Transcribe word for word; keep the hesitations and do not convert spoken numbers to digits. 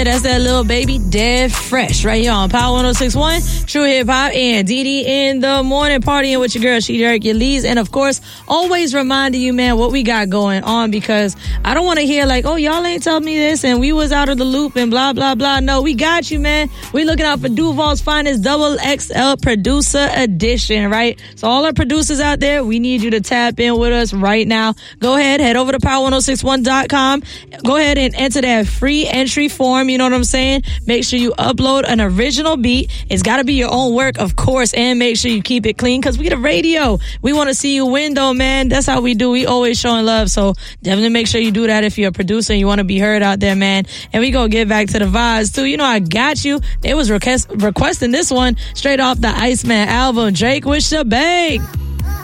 That's that little baby dead fresh right here on Power one oh six point one, True Hip Hop, and D D in the morning, partying with your girl, She Derek, your Lees, and of course, always reminding you, man, what we got going on, because I don't want to hear like, oh, y'all ain't telling me this, and we was out of the loop, and blah, blah, blah. No, we got you, man. We looking out for Duval's finest double X L producer edition, right? So all our producers out there, we need you to tap in with us right now. Go ahead, head over to power one oh six one dot com. Go ahead and enter that free entry form. You know what I'm saying? Make sure you upload an original beat. It's got to be your own work, of course, and make sure you keep it clean, because we the radio. We want to see you win, though, man. That's how we do. We always showing love, so definitely make sure you do that if you're a producer and you want to be heard out there, man. And we gonna get back to the vibes, too. You know, I got you. They was request- requesting this one straight off the Iceman album, Drake with Shabang.